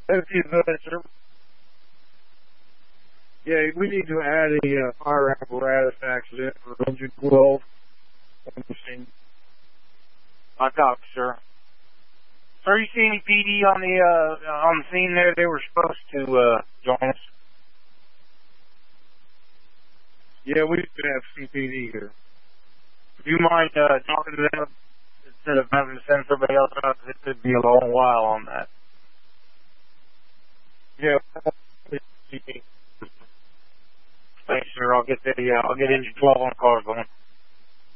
If you could, sir. Yeah, we need to add a fire apparatus accident for engine 12 on the machine. I copy, sir. Sir, you see any PD on the scene there? They were supposed to join us. Yeah, we should have CPD here. Do you mind talking to them instead of having to send somebody else out? It could be a long while on that. Yeah. Thanks, sir. I'll get engine 12 on the cars going.